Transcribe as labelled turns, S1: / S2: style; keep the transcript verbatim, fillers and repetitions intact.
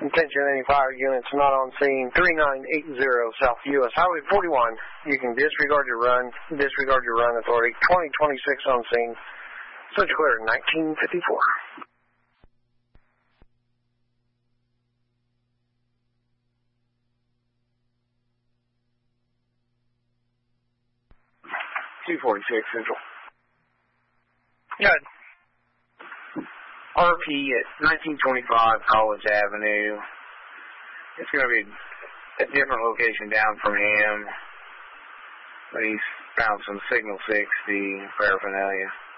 S1: Attention any fire units not on scene. three nine eight zero South U S Highway forty-one. You can disregard your run. Disregard your run authority. twenty twenty-six on scene. Such clear nineteen fifty-four.
S2: two forty-six Central.
S1: Good.
S2: R P at nineteen twenty-five College Avenue. It's going to be a different location down from him, but he's found some signal sixty paraphernalia.